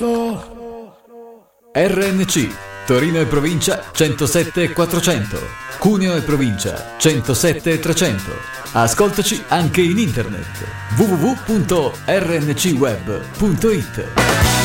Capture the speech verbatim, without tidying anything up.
R N C Torino e provincia centosette e quattrocento, Cuneo e provincia centosette e trecento. Ascoltaci anche in internet w w w punto r n c web punto i t.